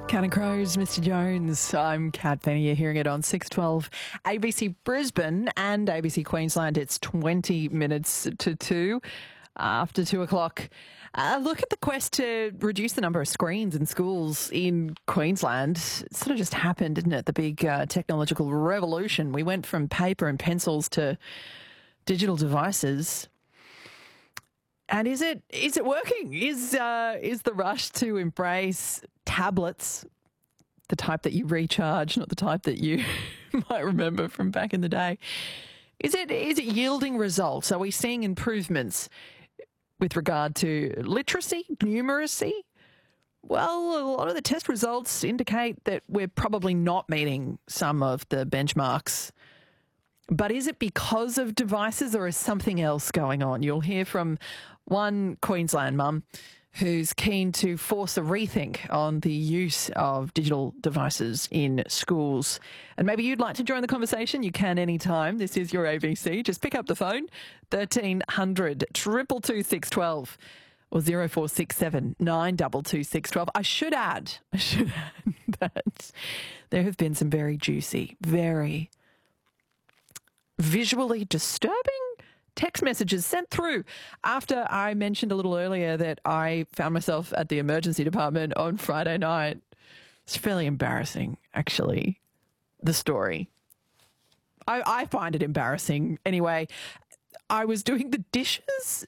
Counting Crows, Mr. Jones. I'm Kat Penny. You're hearing it on 612 ABC Brisbane and ABC Queensland. It's 20 minutes to 2 after 2 o'clock. Look at the quest to reduce the number of screens in schools in Queensland. It sort of just happened, didn't it? The big technological revolution. We went from paper and pencils to digital devices. And is it working? Is the rush to embrace tablets, the type that you recharge, not the type that you might remember from back in the day, is it yielding results? Are we seeing improvements with regard to literacy, numeracy? Well, a lot of the test results indicate that we're probably not meeting some of the benchmarks. But is it because of devices or is something else going on? You'll hear from one Queensland mum who's keen to force a rethink on the use of digital devices in schools. And maybe you'd like to join the conversation. You can anytime. This is your ABC. Just pick up the phone, 1300 222 612 or 0467 922 612. I should add that there have been some very juicy, very visually disturbing text messages sent through after I mentioned a little earlier that I found myself at the emergency department on Friday night. It's fairly embarrassing, actually, the story. I find it embarrassing. Anyway, I was doing the dishes.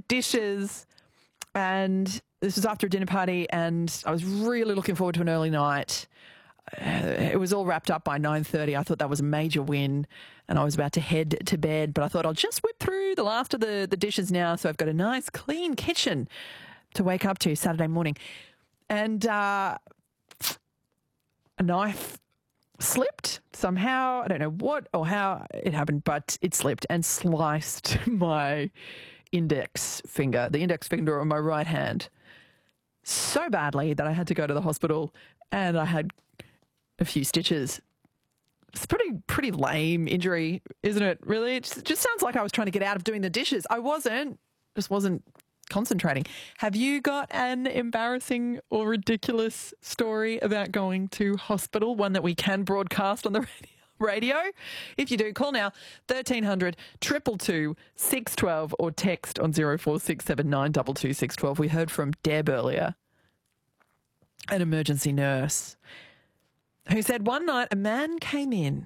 And this was after a dinner party and I was really looking forward to an early night. It was all wrapped up by 9:30. I thought that was a major win and I was about to head to bed, but I thought I'll just whip through the last of the dishes now so I've got a nice clean kitchen to wake up to Saturday morning. And a knife slipped somehow. I don't know what or how it happened, but it slipped and sliced my index finger, the index finger on my right hand, so badly that I had to go to the hospital and I had a few stitches. It's a pretty lame injury, isn't it, really? It just sounds like I was trying to get out of doing the dishes. I just wasn't concentrating. Have you got an embarrassing or ridiculous story about going to hospital, one that we can broadcast on the radio? If you do, call now, 1300 222 612 or text on 0467 922 612. We heard from Deb earlier, an emergency nurse, who said one night a man came in.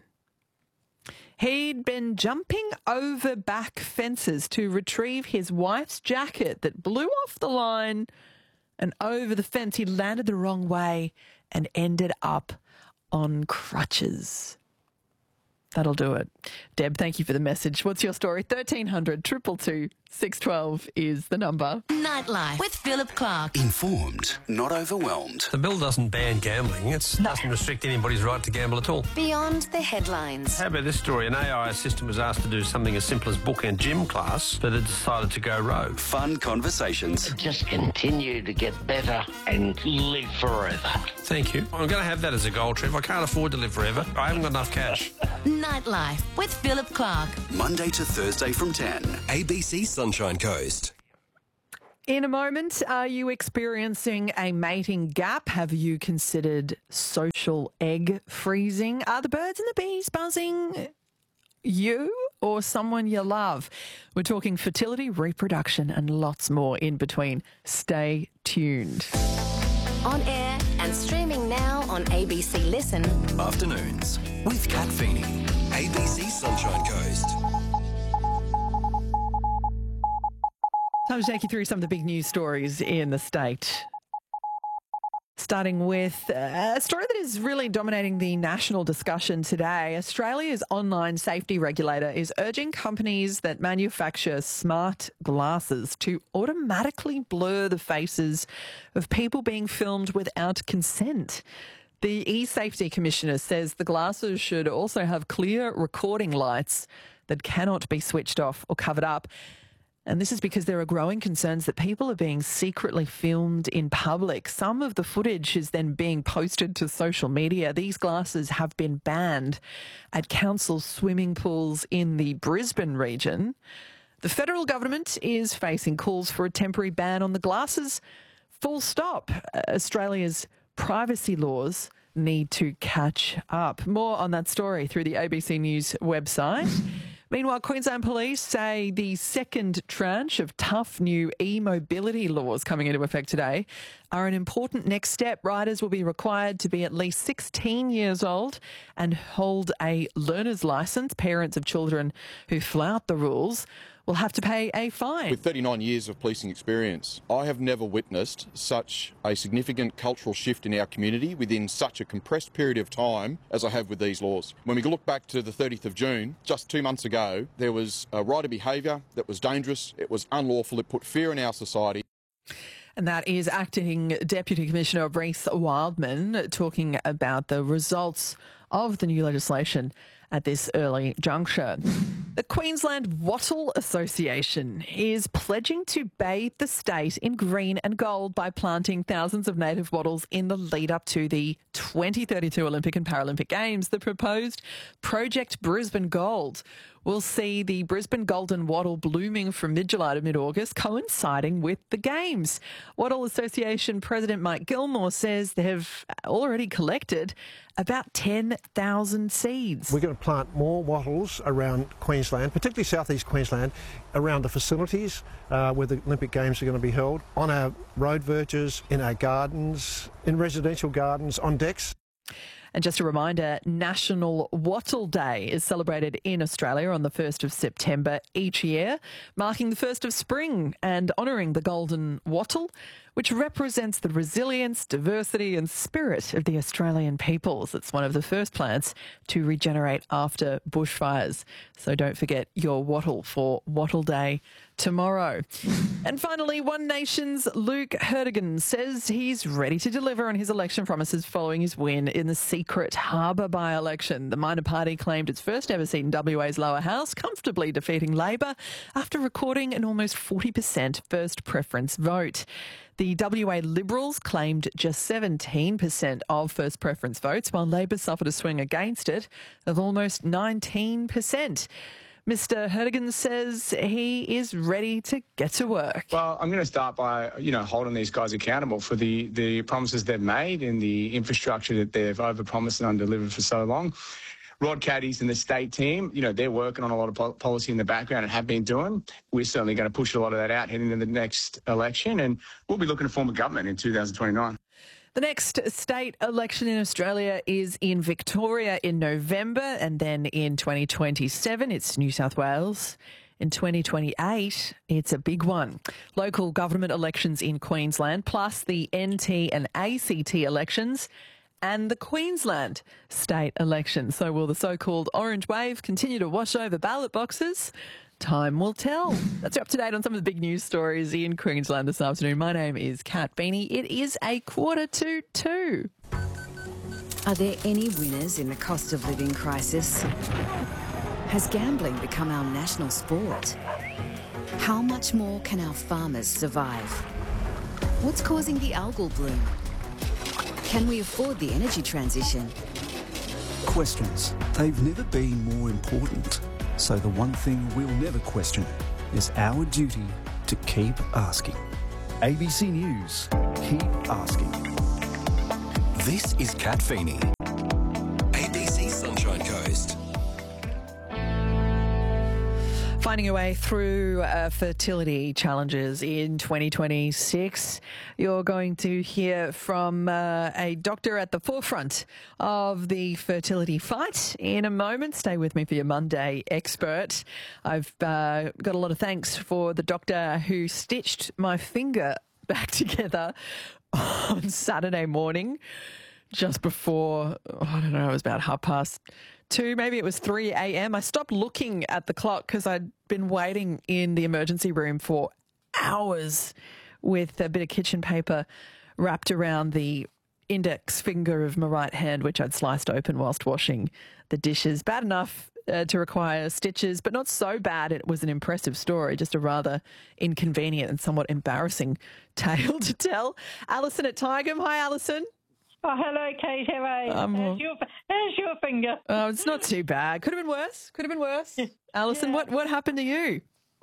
He'd been jumping over back fences to retrieve his wife's jacket that blew off the line and over the fence. He landed the wrong way and ended up on crutches. That'll do it. Deb, thank you for the message. What's your story? 1300 222 612 is the number. Nightlife with Philip Clark. Informed, not overwhelmed. The bill doesn't ban gambling. It doesn't restrict anybody's right to gamble at all. Beyond the headlines. How about this story? An AI assistant was asked to do something as simple as book a gym class, but it decided to go rogue. Fun conversations. Just continue to get better and live forever. Thank you. I'm going to have that as a goal, Trev. I can't afford to live forever. I haven't got enough cash. Nightlife with Philip Clark. Monday to Thursday from 10. ABC Sunshine Coast. In a moment, are you experiencing a mating gap? Have you considered social egg freezing? Are the birds and the bees buzzing you or someone you love? We're talking fertility, reproduction and lots more in between. Stay tuned. On air and streaming now on ABC Listen. Afternoons with Kat Feeney. ABC Sunshine Coast. Time to take you through some of the big news stories in the state. Starting with a story that is really dominating the national discussion today. Australia's online safety regulator is urging companies that manufacture smart glasses to automatically blur the faces of people being filmed without consent. The eSafety Commissioner says the glasses should also have clear recording lights that cannot be switched off or covered up. And this is because there are growing concerns that people are being secretly filmed in public. Some of the footage is then being posted to social media. These glasses have been banned at council swimming pools in the Brisbane region. The federal government is facing calls for a temporary ban on the glasses. Full stop. Australia's privacy laws need to catch up. More on that story through the ABC News website. Meanwhile, Queensland Police say the second tranche of tough new e-mobility laws coming into effect today are an important next step. Riders will be required to be at least 16 years old and hold a learner's licence. Parents of children who flout the rules will have to pay a fine. With 39 years of policing experience, I have never witnessed such a significant cultural shift in our community within such a compressed period of time as I have with these laws. When we look back to the 30th of June, just 2 months ago, there was a rider behaviour that was dangerous, it was unlawful, it put fear in our society. And that is Acting Deputy Commissioner Reece Wildman talking about the results of the new legislation at this early juncture. The Queensland Wattle Association is pledging to bathe the state in green and gold by planting thousands of native wattles in the lead up to the 2032 Olympic and Paralympic Games. The proposed Project Brisbane Gold will see the Brisbane golden wattle blooming from mid-July to mid-August, coinciding with the Games. Wattle Association President Mike Gilmore says they have already collected about 10,000 seeds. We're going to plant more wattles around Queensland, particularly southeast Queensland, around the facilities where the Olympic Games are going to be held, on our road verges, in our gardens, in residential gardens, on decks. And just a reminder, National Wattle Day is celebrated in Australia on the 1st of September each year, marking the first of spring and honouring the golden wattle, which represents the resilience, diversity and spirit of the Australian peoples. It's one of the first plants to regenerate after bushfires. So don't forget your wattle for Wattle Day tomorrow. And finally, One Nation's Luke Hertigan says he's ready to deliver on his election promises following his win in the Secret Harbour by-election. The minor party claimed its first ever seat in WA's lower house, comfortably defeating Labor after recording an almost 40% first preference vote. The WA Liberals claimed just 17% of first preference votes, while Labor suffered a swing against it of almost 19%. Mr. Hertigan says he is ready to get to work. Well, I'm going to start by, holding these guys accountable for the promises they've made and the infrastructure that they've overpromised and undelivered for so long. Rod Caddies and the state team, they're working on a lot of policy in the background and have been doing. We're certainly going to push a lot of that out heading into the next election, and we'll be looking to form a government in 2029. The next state election in Australia is in Victoria in November, and then in 2027 it's New South Wales. In 2028, it's a big one. Local government elections in Queensland, plus the NT and ACT elections, and the Queensland state election. So will the so-called orange wave continue to wash over ballot boxes? Time will tell. That's up to date on some of the big news stories in Queensland this afternoon. My name is Kat Beanie. It is 1:45. Are there any winners in the cost of living crisis? Has gambling become our national sport? How much more can our farmers survive? What's causing the algal bloom? Can we afford the energy transition? Questions. They've never been more important. So the one thing we'll never question is our duty to keep asking. ABC News. Keep asking. This is Kat Feeney. ABC Sunshine Coast. Finding your way through fertility challenges in 2026. You're going to hear from a doctor at the forefront of the fertility fight in a moment. Stay with me for your Monday expert. I've got a lot of thanks for the doctor who stitched my finger back together on Saturday morning, just before, I don't know, it was about 2:30, maybe it was 3 a.m. I stopped looking at the clock because I'd been waiting in the emergency room for hours with a bit of kitchen paper wrapped around the index finger of my right hand, which I'd sliced open whilst washing the dishes. Bad enough to require stitches, but not so bad it was an impressive story, just a rather inconvenient and somewhat embarrassing tale to tell. Alison at Tygum. Hi, Alison. Oh, hello, Kate. How are you? How's your finger? Oh, it's not too bad. Could have been worse. Alison, what happened to you?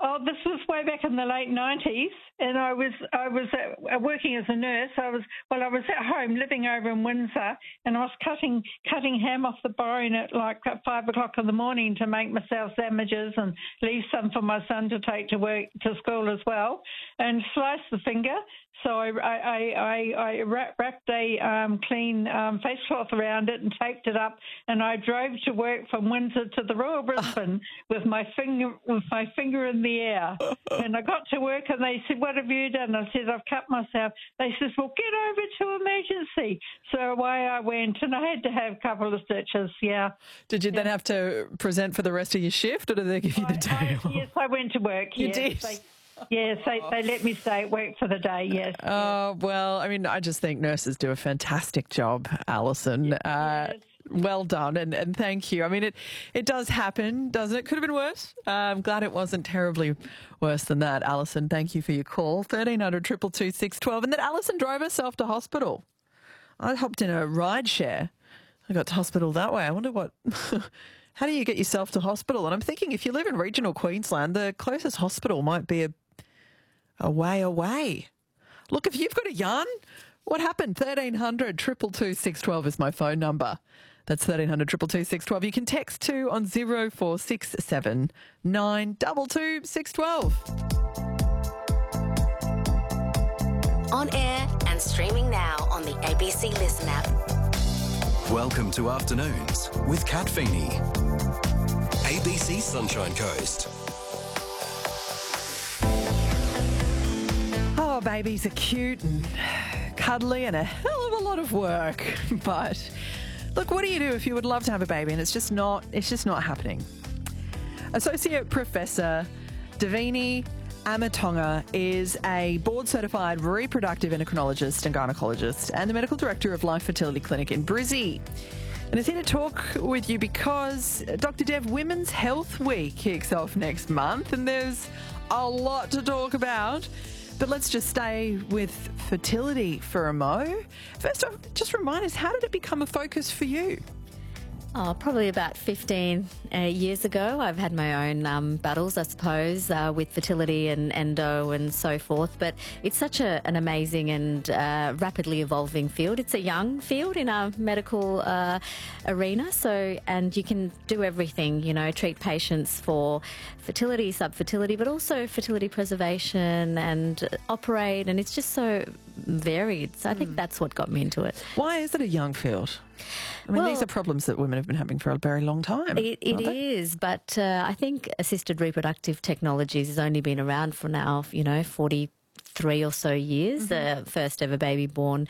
Oh, this was way back in the late 90s, and I was working as a nurse. I was at home living over in Windsor, and I was cutting ham off the bone at like 5 o'clock in the morning to make myself sandwiches and leave some for my son to take to school as well, and sliced the finger. So I wrapped a clean face cloth around it and taped it up, and I drove to work from Windsor to the Royal Brisbane with my finger in the air. And I got to work, and they said, "What have you done?" I said, "I've cut myself." They said, "Well, get over to emergency." So away I went, and I had to have a couple of stitches. Yeah. Did you then have to present for the rest of your shift, or did they give you the day off? Yes, I went to work. You yes. did. Yes, they let me stay at work for the day, yes. Oh, well, I mean, I just think nurses do a fantastic job, Alison. Yes. Well done, and thank you. I mean, it does happen, doesn't it? Could have been worse. I'm glad it wasn't terribly worse than that, Alison. Thank you for your call. 1300 222 612. And that Alison drove herself to hospital. I hopped in a ride share. I got to hospital that way. I wonder what... How do you get yourself to hospital? And I'm thinking if you live in regional Queensland, the closest hospital might be a way away. Look, if you've got a yarn, what happened? 1300 222 612 is my phone number. That's 1300 222 612. You can text too on 0467 922 612. On air and streaming now on the ABC Listen app. Welcome to Afternoons with Kat Feeney. ABC Sunshine Coast. Oh, babies are cute and cuddly and a hell of a lot of work. But look, what do you do if you would love to have a baby and it's just not happening? Associate Professor Davini Amatonga is a board-certified reproductive endocrinologist and gynaecologist and the medical director of Life Fertility Clinic in Brizzy. And is here to talk with you because, Dr. Dev, Women's Health Week kicks off next month and there's a lot to talk about. But let's just stay with fertility for a mo. First off, just remind us, how did it become a focus for you? Oh, probably about 15 years ago. I've had my own battles, I suppose, with fertility and endo and so forth. But it's such an amazing and rapidly evolving field. It's a young field in our medical arena. And you can do everything, treat patients for fertility, subfertility, but also fertility preservation and operate. And it's just so varied. So I think that's what got me into it. Why is it a young field? I mean, these are problems that women have been having for a very long time. It is, but I think assisted reproductive technologies has only been around for now, 43 or so years. The first ever baby born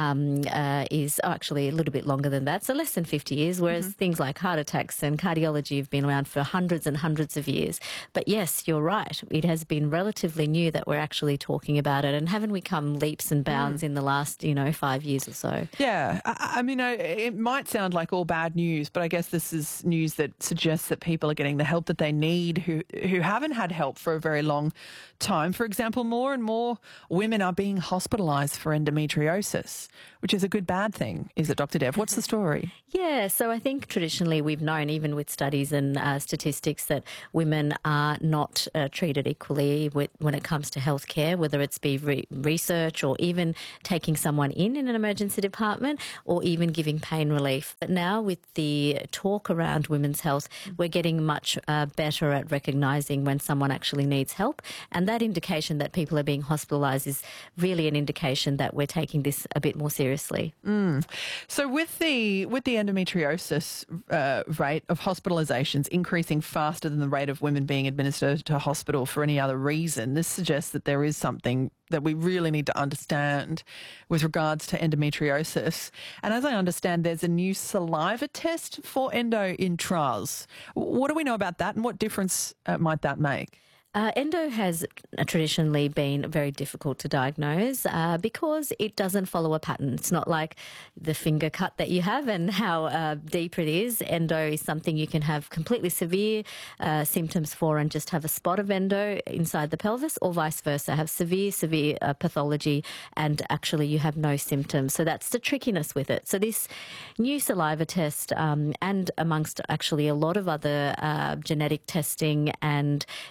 is actually a little bit longer than that, so less than 50 years, whereas things like heart attacks and cardiology have been around for hundreds and hundreds of years. But yes, you're right. It has been relatively new that we're actually talking about it, and haven't we come leaps and bounds in the last, 5 years or so? Yeah. I mean, it might sound like all bad news, but I guess this is news that suggests that people are getting the help that they need who haven't had help for a very long time. For example, more and more women are being hospitalised for endometriosis, which is a good bad thing. Is it, Dr. Dev? What's the story? Yeah, so I think traditionally we've known, even with studies and statistics, that women are not treated equally when it comes to healthcare, whether it's research or even taking someone in an emergency department or even giving pain relief. But now with the talk around women's health, we're getting much better at recognising when someone actually needs help, and that indication that people are being hospitalised is really an indication that we're taking this a bit more seriously. So with the endometriosis rate of hospitalisations increasing faster than the rate of women being administered to hospital for any other reason, this suggests that there is something that we really need to understand with regards to endometriosis. And as I understand, there's a new saliva test for endo in trials. What do we know about that, and what difference might that make? Endo has traditionally been very difficult to diagnose because it doesn't follow a pattern. It's not like the finger cut that you have and how deep it is. Endo is something you can have completely severe symptoms for and just have a spot of endo inside the pelvis, or vice versa, have severe pathology and actually you have no symptoms. So that's the trickiness with it. So this new saliva test and amongst actually a lot of other genetic testing and,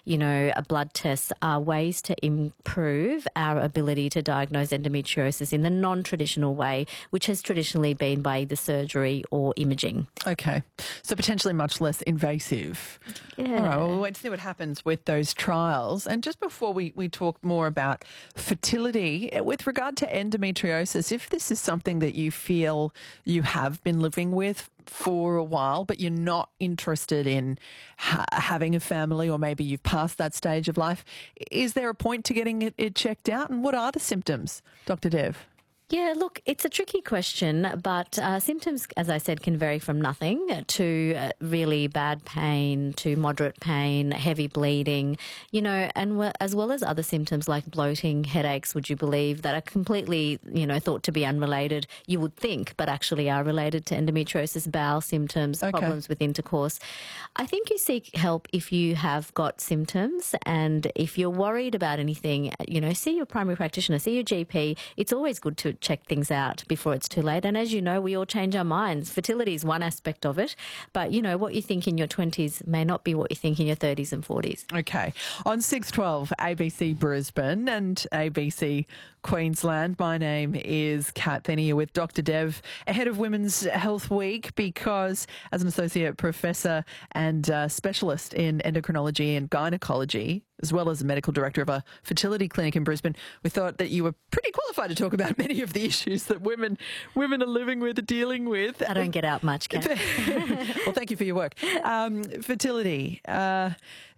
blood tests are ways to improve our ability to diagnose endometriosis in the non-traditional way, which has traditionally been by either surgery or imaging. Okay. So potentially much less invasive. Yeah. All right, well, we'll wait to see what happens with those trials. And just before we talk more about fertility, with regard to endometriosis, if this is something that you feel you have been living with for a while, but you're not interested in having a family, or maybe you've passed that stage of life, is there a point to getting it checked out? And what are the symptoms, Dr. Dev? Yeah, look, it's a tricky question, but symptoms, as I said, can vary from nothing to really bad pain, to moderate pain, heavy bleeding, you know, and as well as other symptoms like bloating, headaches, would you believe, that are completely, you know, thought to be unrelated, you would think, but actually are related to endometriosis, bowel symptoms, problems with intercourse. I think you seek help if you have got symptoms, and if you're worried about anything, you know, see your primary practitioner, see your GP. It's always good to check things out before it's too late. And as you know, we all change our minds. Fertility is one aspect of it, but, you know, what you think in your 20s may not be what you think in your 30s and 40s. Okay. On 612 ABC Brisbane and ABC Queensland, my name is Kat Thenia with Dr. Dev ahead of Women's Health Week, because as an associate professor and specialist in endocrinology and gynecology, as well as a medical director of a fertility clinic in Brisbane, we thought that you were pretty qualified to talk about many of the issues that women are living with, dealing with. I don't get out much, Kat. Well, thank you for your work. Fertility. I've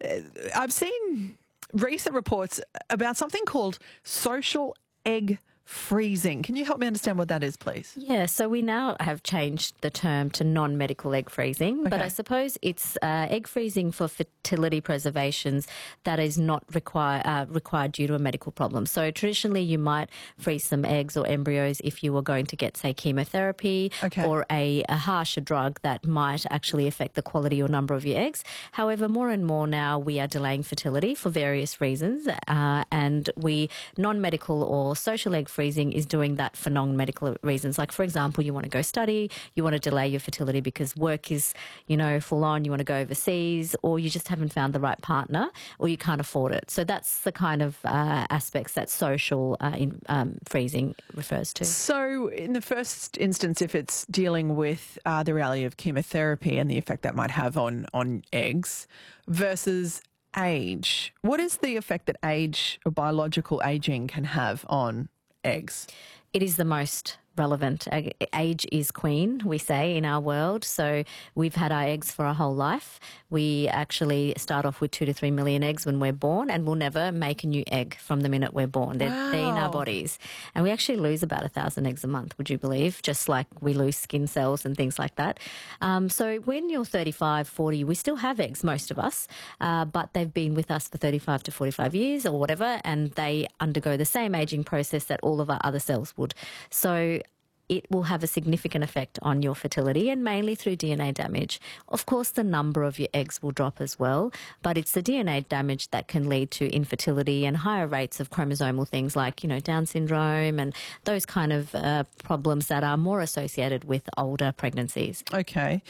seen recent reports about something called social egg freezing. Can you help me understand what that is, please? Yeah, so we now have changed the term to non-medical egg freezing, but I suppose it's egg freezing for fertility preservations that is not required due to a medical problem. So traditionally you might freeze some eggs or embryos if you were going to get, say, chemotherapy or a harsher drug that might actually affect the quality or number of your eggs. However, more and more now we are delaying fertility for various reasons, and non-medical or social egg freezing is doing that for non-medical reasons. Like, for example, you want to go study, you want to delay your fertility because work is, you know, full on, you want to go overseas, or you just haven't found the right partner, or you can't afford it. So that's the kind of aspects that social freezing refers to. So in the first instance, if it's dealing with the reality of chemotherapy and the effect that might have on eggs versus age, what is the effect that age or biological aging can have on eggs? It is the most relevant. Age is queen, we say, in our world. So we've had our eggs for our whole life. We actually start off with 2 to 3 million eggs when we're born, and we'll never make a new egg from the minute we're born. They're in our bodies. And we actually lose about 1,000 eggs a month, would you believe? Just like we lose skin cells and things like that. So when you're 35, 40, we still have eggs, most of us, but they've been with us for 35 to 45 years or whatever, and they undergo the same aging process that all of our other cells would. So it will have a significant effect on your fertility, and mainly through DNA damage. Of course, the number of your eggs will drop as well, but it's the DNA damage that can lead to infertility and higher rates of chromosomal things like, you know, Down syndrome and those kind of problems that are more associated with older pregnancies. Okay.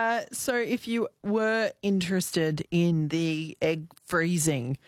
So if you were interested in the egg freezing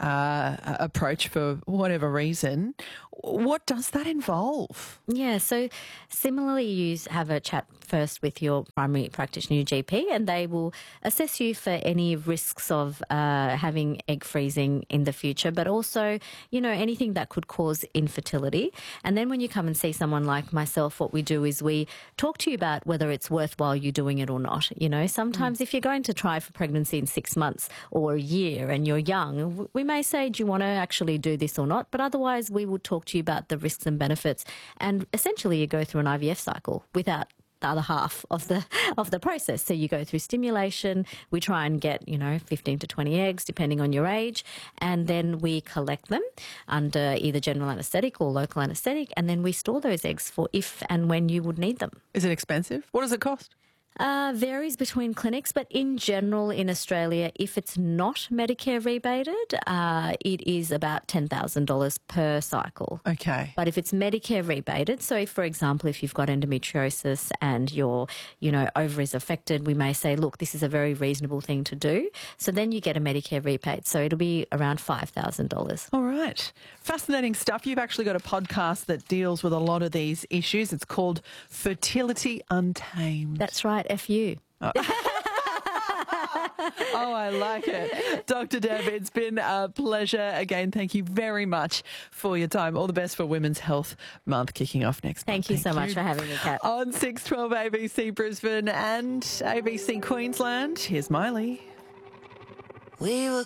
approach for whatever reason, what does that involve? Yeah, so similarly, you have a chat first with your primary practitioner, your GP, and they will assess you for any risks of having egg freezing in the future, but also, you know, anything that could cause infertility. And then when you come and see someone like myself, what we do is we talk to you about whether it's worthwhile you doing it or not. You know, sometimes if you're going to try for pregnancy in 6 months or a year and you're young, we may say, do you want to actually do this or not? But otherwise, we will talk to you about the risks and benefits. And essentially, you go through an IVF cycle without the other half of the process. So you go through stimulation. We try and get, you know, 15 to 20 eggs, depending on your age. And then we collect them under either general anaesthetic or local anaesthetic. And then we store those eggs for if and when you would need them. Is it expensive? What does it cost? Varies between clinics, but in general in Australia, if it's not Medicare rebated, it is about $10,000 per cycle. Okay. But if it's Medicare rebated, so if, for example, if you've got endometriosis and your, ovaries affected, we may say, look, this is a very reasonable thing to do. So then you get a Medicare rebate. So it'll be around $5,000. All right. Fascinating stuff. You've actually got a podcast that deals with a lot of these issues. It's called Fertility Untamed. That's right, FU. Oh, I like it. Dr. Deb, it's been a pleasure. Again, thank you very much for your time. All the best for Women's Health Month kicking off next month. Thank you so much for having me, Kat. On 612 ABC Brisbane and ABC Queensland, here's Miley. We were